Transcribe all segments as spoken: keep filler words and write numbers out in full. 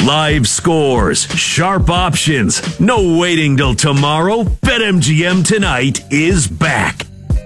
Live scores, sharp options, no waiting till tomorrow. BetMGM tonight is back.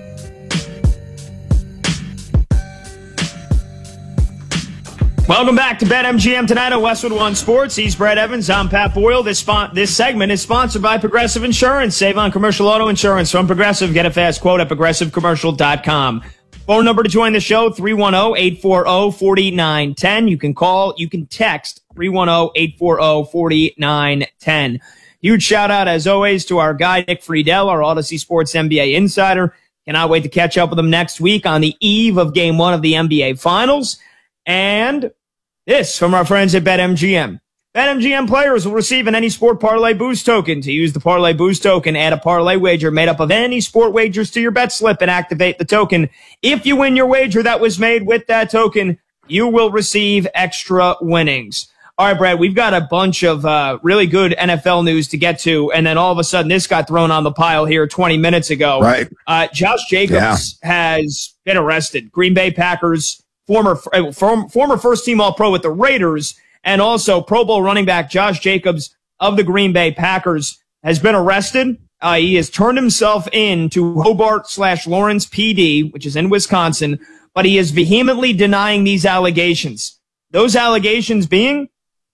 Welcome back to BetMGM tonight on Westwood One Sports. He's Brett Evans. I'm Pat Boyle. This spon- this segment is sponsored by Progressive Insurance. Save on commercial auto insurance from Progressive. Get a fast quote at progressive commercial dot com. Phone number to join the show, three one zero, eight four zero, four nine one zero. You can call, you can text three one zero, eight four zero, four nine one zero. Huge shout out, as always, to our guy, Nick Friedel, our Odyssey Sports N B A insider. Cannot wait to catch up with him next week on the eve of game one of the N B A Finals. And this from our friends at BetMGM. BetMGM players will receive an Any Sport Parlay Boost token. To use the Parlay Boost token, add a parlay wager made up of any sport wagers to your bet slip and activate the token. If you win your wager that was made with that token, you will receive extra winnings. All right, Brad, we've got a bunch of uh, really good N F L news to get to, and then all of a sudden this got thrown on the pile here twenty minutes ago. Right. Uh, Josh Jacobs yeah. has been arrested. Green Bay Packers Former uh, former first-team All-Pro with the Raiders, and also Pro Bowl running back Josh Jacobs of the Green Bay Packers has been arrested. Uh, he has turned himself in to Hobart slash Lawrence P D, which is in Wisconsin, but he is vehemently denying these allegations. Those allegations being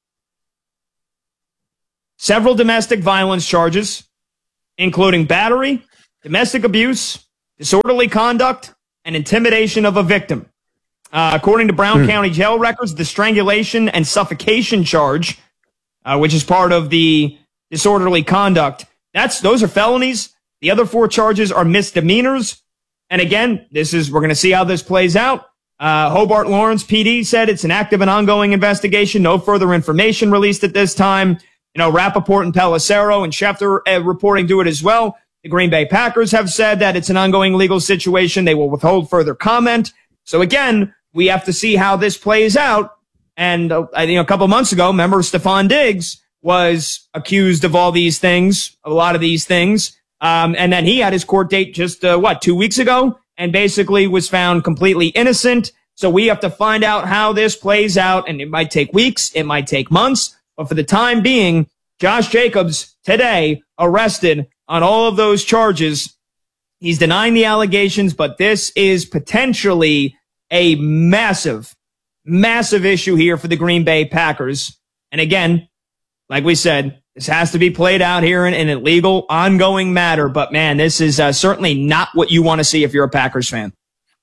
several domestic violence charges, including battery, domestic abuse, disorderly conduct, and intimidation of a victim. Uh, according to Brown hmm. County jail records, the strangulation and suffocation charge, uh, which is part of the disorderly conduct, that's those are felonies. The other four charges are misdemeanors. And again, this is we're going to see how this plays out. Uh, Hobart Lawrence P D said it's an active and ongoing investigation. No further information released at this time. You know, Rappaport and Pelissero and Schefter uh, reporting to it as well. The Green Bay Packers have said that it's an ongoing legal situation. They will withhold further comment. So again, we have to see how this plays out. And uh, I think a couple months ago, remember Stephon Diggs was accused of all these things, a lot of these things. Um, and then he had his court date just, uh, what, two weeks ago, and basically was found completely innocent. So we have to find out how this plays out. And it might take weeks. It might take months. But for the time being, Josh Jacobs today arrested on all of those charges. He's denying the allegations, but this is potentially a massive, massive issue here for the Green Bay Packers. And again, like we said, this has to be played out here in, in a legal, ongoing matter. But man, this is uh, certainly not what you want to see if you're a Packers fan.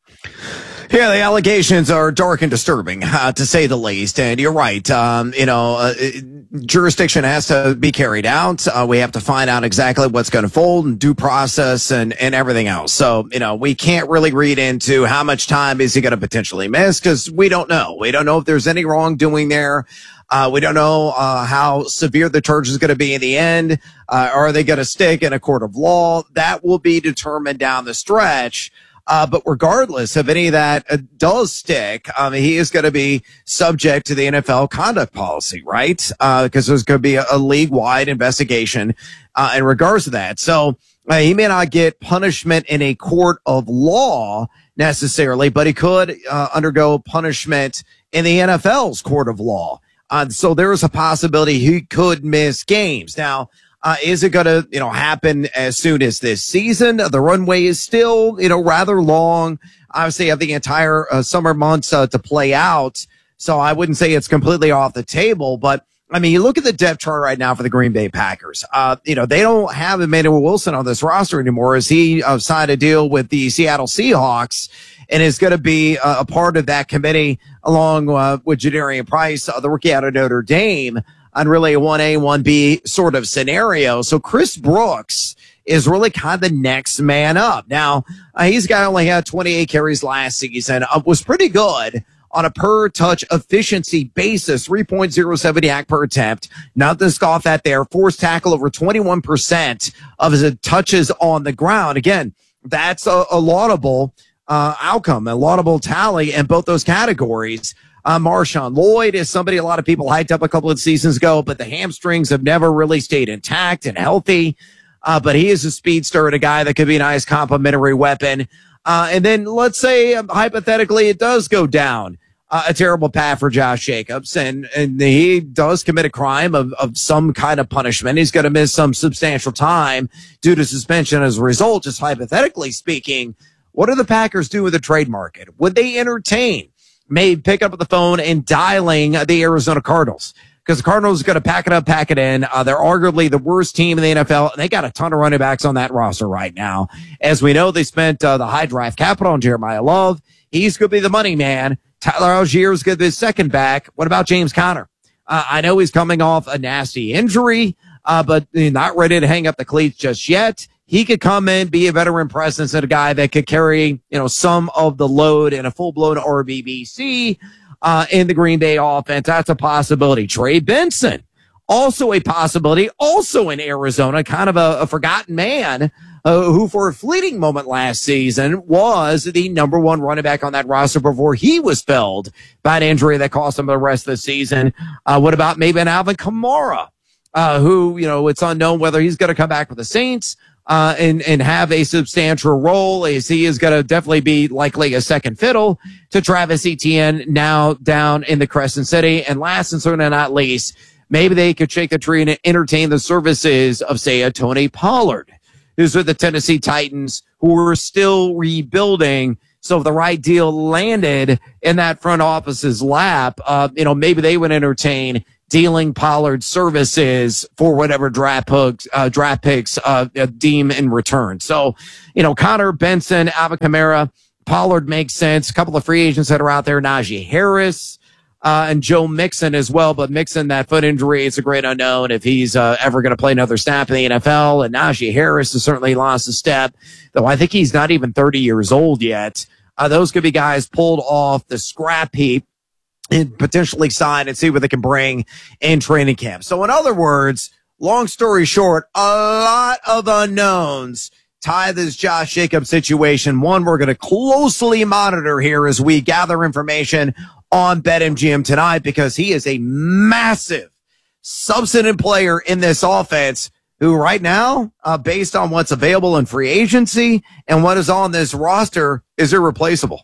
Yeah, the allegations are dark and disturbing, uh, to say the least. And you're right. Um, you know, uh, jurisdiction has to be carried out. Uh, we have to find out exactly what's going to fold and due process and, and everything else. So, you know, we can't really read into how much time is he going to potentially miss because we don't know. We don't know if there's any wrongdoing there. Uh, we don't know, uh, how severe the charge is going to be in the end. Uh, are they going to stick in a court of law? That will be determined down the stretch. Uh, but regardless of any of that uh, does stick, um, he is going to be subject to the N F L conduct policy, right? Uh, because there's going to be a, a league-wide investigation, uh, in regards to that. So, uh, he may not get punishment in a court of law necessarily, but he could, uh, undergo punishment in the N F L's court of law. Uh, so there is a possibility he could miss games. Now, Uh, is it going to, you know, happen as soon as this season? The runway is still, you know, rather long. Obviously, you have the entire uh, summer months uh, to play out. So I wouldn't say it's completely off the table. But, I mean, you look at the depth chart right now for the Green Bay Packers. Uh, you know, they don't have Emmanuel Wilson on this roster anymore as he uh, signed a deal with the Seattle Seahawks and is going to be uh, a part of that committee along uh, with Jadarian Price, uh, the rookie out of Notre Dame, on really a one A, one B sort of scenario. So Chris Brooks is really kind of the next man up. Now, uh, he's got only had twenty-eight carries last season, uh, was pretty good on a per touch efficiency basis, three point oh seven yak per attempt. Not to scoff at there, forced tackle over twenty-one percent of his touches on the ground. Again, that's a, a laudable uh, outcome, a laudable tally in both those categories. Uh, Marshawn Lloyd is somebody a lot of people hyped up a couple of seasons ago, but the hamstrings have never really stayed intact and healthy. Uh, but he is a speedster and a guy that could be a nice complementary weapon. Uh, and then let's say um, hypothetically it does go down uh, a terrible path for Josh Jacobs, and, and he does commit a crime of, of some kind of punishment. He's going to miss some substantial time due to suspension as a result. Just hypothetically speaking, what do the Packers do with the trade market? Would they entertain maybe pick up the phone and dialing the Arizona Cardinals? Because the Cardinals are going to pack it up, pack it in. Uh, they're arguably the worst team in the N F L, and they got a ton of running backs on that roster right now. As we know, they spent uh, the high draft capital on Jeremiah Love. He's going to be the money man. Tyler Algier is going to be the second back. What about James Conner? Uh, I know he's coming off a nasty injury, uh, but not ready to hang up the cleats just yet. He could come in, be a veteran presence, and a guy that could carry, you know, some of the load in a full-blown R B B C. Uh, in the Green Bay offense. That's a possibility. Trey Benson, also a possibility, also in Arizona, kind of a, a forgotten man, uh, who for a fleeting moment last season was the number one running back on that roster before he was felled by an injury that cost him the rest of the season. Uh, what about maybe an Alvin Kamara, uh, who, you know, it's unknown whether he's going to come back with the Saints. Uh, and, and have a substantial role, as he is going to definitely be likely a second fiddle to Travis Etienne now down in the Crescent City. And last and certainly not least, maybe they could shake the tree and entertain the services of, say, a Tony Pollard, who's with the Tennessee Titans, who are still rebuilding. So if the right deal landed in that front office's lap, uh, you know, maybe they would entertain dealing Pollard services for whatever draft hooks, uh, draft picks, uh, deem in return. So, you know, Connor, Benson, Alvin Kamara, Pollard makes sense. A couple of free agents that are out there, Najee Harris, uh, and Joe Mixon as well. But Mixon, that foot injury, it's a great unknown if he's, uh, ever going to play another snap in the N F L. And Najee Harris has certainly lost a step, though I think he's not even thirty years old yet. Uh, those could be guys pulled off the scrap heap and potentially sign and see what they can bring in training camp. So in other words, long story short, a lot of unknowns tie this Josh Jacobs situation. One we're going to closely monitor here as we gather information on BetMGM tonight, because he is a massive substantive player in this offense who right now, uh, based on what's available in free agency and what is on this roster, is irreplaceable.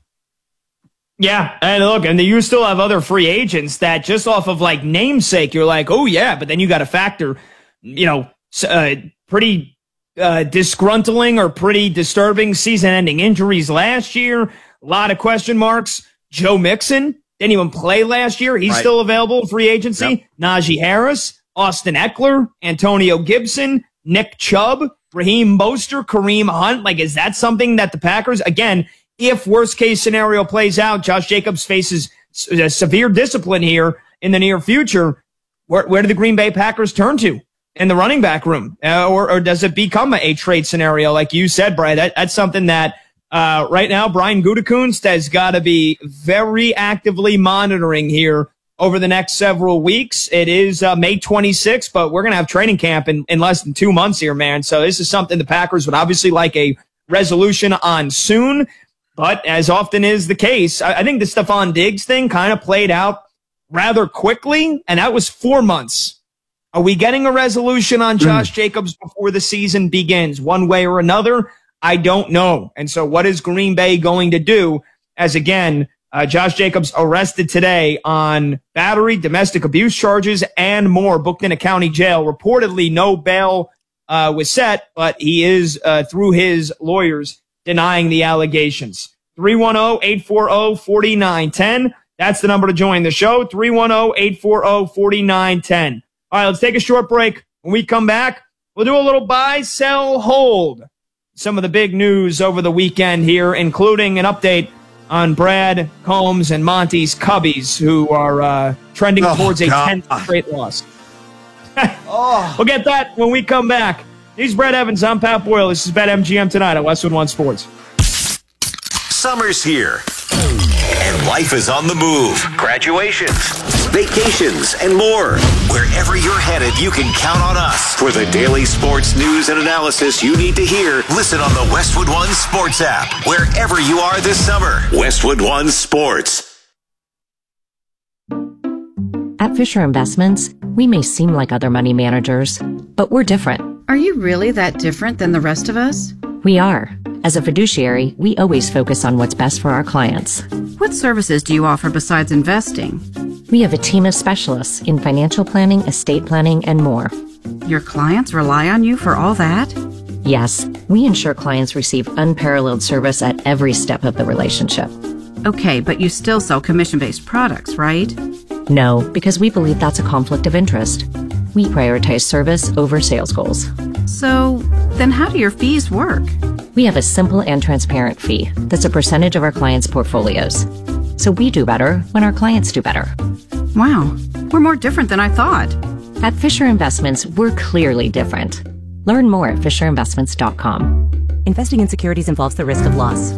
Yeah, and look, and you still have other free agents that just off of like namesake, you're like, oh yeah, but then you got to factor, you know, uh, pretty uh, disgruntling or pretty disturbing season-ending injuries last year. A lot of question marks. Joe Mixon didn't even play last year. He's right. Still available in free agency. Yep. Najee Harris, Austin Eckler, Antonio Gibson, Nick Chubb, Raheem Mostert, Kareem Hunt. Like, is that something that the Packers, again, if worst case scenario plays out, Josh Jacobs faces severe discipline here in the near future, where, where do the Green Bay Packers turn to in the running back room? Uh, or, or does it become a, a trade scenario? Like you said, Brian, that, that's something that uh, right now Brian Gutekunst has got to be very actively monitoring here over the next several weeks. It is uh, May twenty-sixth, but we're going to have training camp in, in less than two months here, man. So this is something the Packers would obviously like a resolution on soon. But as often is the case, I, I think the Stephon Diggs thing kind of played out rather quickly, and that was four months. Are we getting a resolution on Josh mm. Jacobs before the season begins, one way or another? I don't know. And so what is Green Bay going to do as, again, uh, Josh Jacobs arrested today on battery, domestic abuse charges, and more, booked in a county jail. Reportedly, no bail uh, was set, but he is, uh, through his lawyers, denying the allegations. three one zero, eight four zero, four nine one zero. That's the number to join the show. three one zero, eight four zero, four nine one zero. All right, let's take a short break. When we come back, we'll do a little buy, sell, hold. Some of the big news over the weekend here, including an update on Brad Combs and Monty's Cubbies, who are uh, trending oh, towards a God. tenth straight loss. oh. We'll get that when we come back. He's Brett Evans. I'm Pat Boyle. This is BetMGM tonight at Westwood One Sports. Summer's here, and life is on the move. Graduations, vacations, and more. Wherever you're headed, you can count on us. For the daily sports news and analysis you need to hear, listen on the Westwood One Sports app. Wherever you are this summer, Westwood One Sports. At Fisher Investments, we may seem like other money managers, but we're different. Are you really that different than the rest of us? We are. As a fiduciary, we always focus on what's best for our clients. What services do you offer besides investing? We have a team of specialists in financial planning, estate planning, and more. Your clients rely on you for all that? Yes, we ensure clients receive unparalleled service at every step of the relationship. Okay, but you still sell commission-based products, right? No, because we believe that's a conflict of interest. We prioritize service over sales goals. So, then how do your fees work? We have a simple and transparent fee that's a percentage of our clients' portfolios. So we do better when our clients do better. Wow, we're more different than I thought. At Fisher Investments, we're clearly different. Learn more at fisher investments dot com. Investing in securities involves the risk of loss.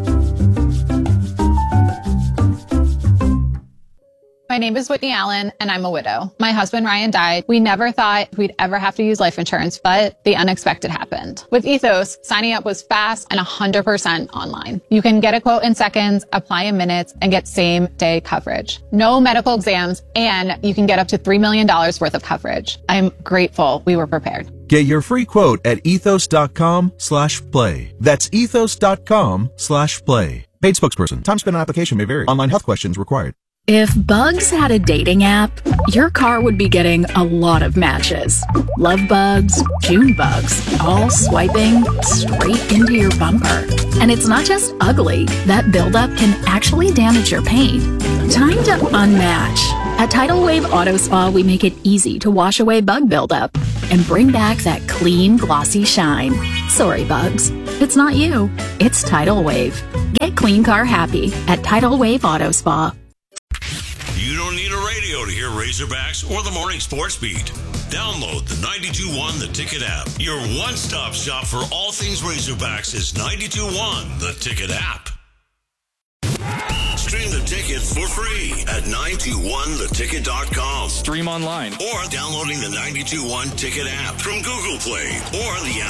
My name is Whitney Allen, and I'm a widow. My husband, Ryan, died. We never thought we'd ever have to use life insurance, but the unexpected happened. With Ethos, signing up was fast and one hundred percent online. You can get a quote in seconds, apply in minutes, and get same-day coverage. No medical exams, and you can get up to three million dollars worth of coverage. I'm grateful we were prepared. Get your free quote at ethos.com slash play. That's ethos.com slash play. Paid spokesperson. Time spent on application may vary. Online health questions required. If Bugs had a dating app, your car would be getting a lot of matches. Love bugs, June bugs, all swiping straight into your bumper. And it's not just ugly. That buildup can actually damage your paint. Time to unmatch. At Tidal Wave Auto Spa, we make it easy to wash away bug buildup and bring back that clean, glossy shine. Sorry, bugs. It's not you. It's Tidal Wave. Get clean car happy at Tidal Wave Auto Spa. You don't need a radio to hear Razorbacks or the Morning Sports Beat. Download the ninety-two point one The Ticket app. Your one-stop shop for all things Razorbacks is ninety-two point one The Ticket app. Stream The Ticket for free at nine two one the ticket dot com. Stream online. Or downloading the ninety-two point one Ticket app from Google Play or the